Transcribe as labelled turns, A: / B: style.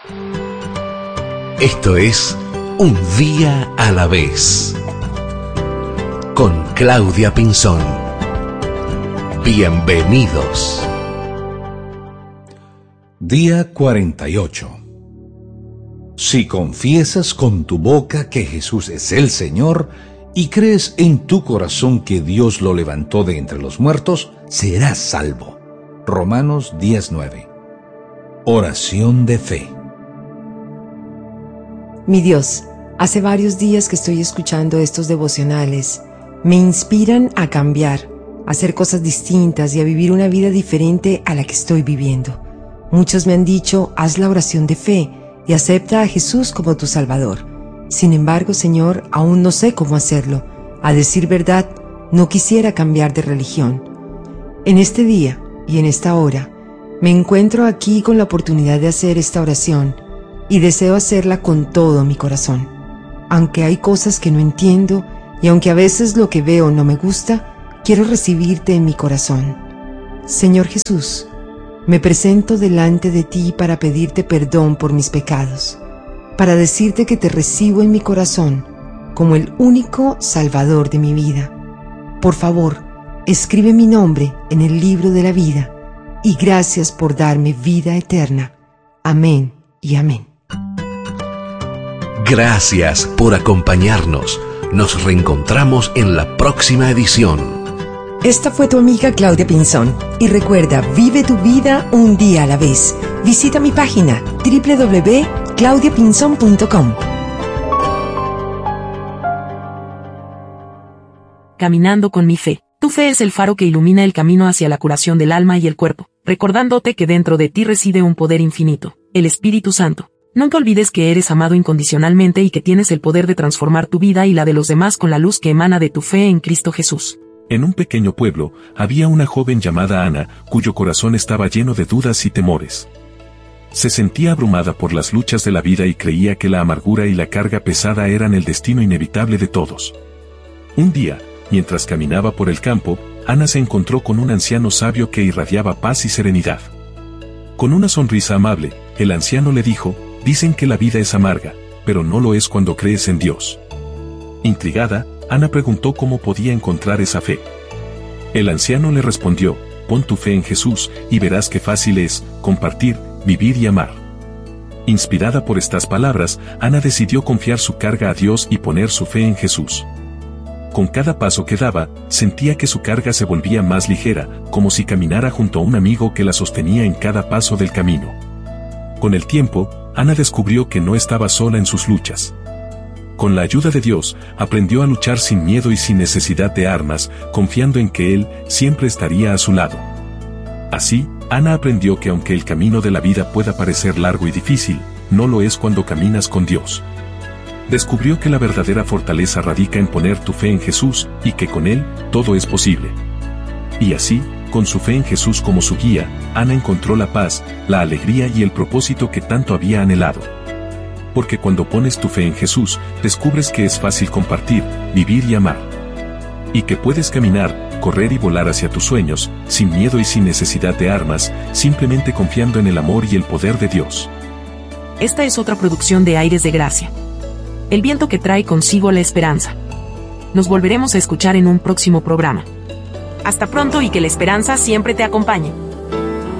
A: Esto es Un Día a la Vez, con Claudia Pinzón. Bienvenidos.
B: Día 48. Si confiesas con tu boca que Jesús es el Señor y crees en tu corazón que Dios lo levantó de entre los muertos, serás salvo. Romanos 10:9. Oración de fe.
C: Mi Dios, hace varios días que estoy escuchando estos devocionales. Me inspiran a cambiar, a hacer cosas distintas y a vivir una vida diferente a la que estoy viviendo. Muchos me han dicho, haz la oración de fe y acepta a Jesús como tu Salvador. Sin embargo, Señor, aún no sé cómo hacerlo. A decir verdad, no quisiera cambiar de religión. En este día y en esta hora, me encuentro aquí con la oportunidad de hacer esta oración y deseo hacerla con todo mi corazón. Aunque hay cosas que no entiendo y aunque a veces lo que veo no me gusta, quiero recibirte en mi corazón. Señor Jesús, me presento delante de ti para pedirte perdón por mis pecados, para decirte que te recibo en mi corazón como el único Salvador de mi vida. Por favor, escribe mi nombre en el libro de la vida y gracias por darme vida eterna. Amén y amén.
A: Gracias por acompañarnos. Nos reencontramos en la próxima edición.
C: Esta fue tu amiga Claudia Pinzón. Y recuerda, vive tu vida un día a la vez. Visita mi página www.claudiapinzon.com.
D: Caminando con mi fe. Tu fe es el faro que ilumina el camino hacia la curación del alma y el cuerpo, recordándote que dentro de ti reside un poder infinito, el Espíritu Santo. Nunca olvides que eres amado incondicionalmente y que tienes el poder de transformar tu vida y la de los demás con la luz que emana de tu fe en Cristo Jesús.
E: En un pequeño pueblo, había una joven llamada Ana, cuyo corazón estaba lleno de dudas y temores. Se sentía abrumada por las luchas de la vida y creía que la amargura y la carga pesada eran el destino inevitable de todos. Un día, mientras caminaba por el campo, Ana se encontró con un anciano sabio que irradiaba paz y serenidad. Con una sonrisa amable, el anciano le dijo, dicen que la vida es amarga, pero no lo es cuando crees en Dios. Intrigada, Ana preguntó cómo podía encontrar esa fe. El anciano le respondió, pon tu fe en Jesús y verás qué fácil es compartir, vivir y amar. Inspirada por estas palabras, Ana decidió confiar su carga a Dios y poner su fe en Jesús. Con cada paso que daba, sentía que su carga se volvía más ligera, como si caminara junto a un amigo que la sostenía en cada paso del camino. Con el tiempo, Ana descubrió que no estaba sola en sus luchas. Con la ayuda de Dios, aprendió a luchar sin miedo y sin necesidad de armas, confiando en que Él siempre estaría a su lado. Así, Ana aprendió que aunque el camino de la vida pueda parecer largo y difícil, no lo es cuando caminas con Dios. Descubrió que la verdadera fortaleza radica en poner tu fe en Jesús y que con Él todo es posible. Y así, con su fe en Jesús como su guía, Ana encontró la paz, la alegría y el propósito que tanto había anhelado. Porque cuando pones tu fe en Jesús, descubres que es fácil compartir, vivir y amar. Y que puedes caminar, correr y volar hacia tus sueños, sin miedo y sin necesidad de armas, simplemente confiando en el amor y el poder de Dios.
D: Esta es otra producción de Aires de Gracia. El viento que trae consigo la esperanza. Nos volveremos a escuchar en un próximo programa. Hasta pronto y que la esperanza siempre te acompañe.